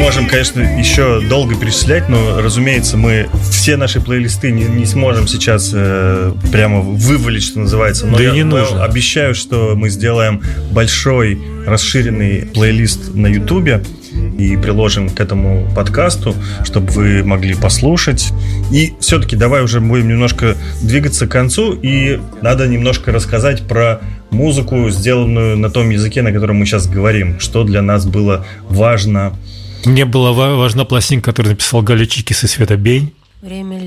можем, конечно, еще долго перечислять, но, разумеется, мы все наши плейлисты не сможем сейчас прямо вывалить, что называется. Но да и не нужно. Обещаю, что мы сделаем большой расширенный плейлист на Ютубе и приложим к этому подкасту, чтобы вы могли послушать. И все-таки давай уже будем немножко двигаться к концу, и надо немножко рассказать про музыку, сделанную на том языке, на котором мы сейчас говорим, что для нас было важно. Мне была важна пластинка, которую написал Галя Чикис и Света Бень. Время